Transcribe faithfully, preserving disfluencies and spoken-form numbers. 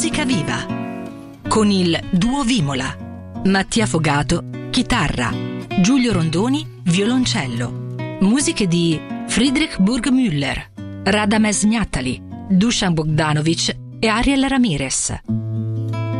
musica viva con il Duo Vimola. Mattia Fogato, chitarra, Giulio Rondoni, violoncello. Musiche di Friedrich Burgmüller, Radames Gnatali, Dusan Bogdanovic e Ariel Ramirez.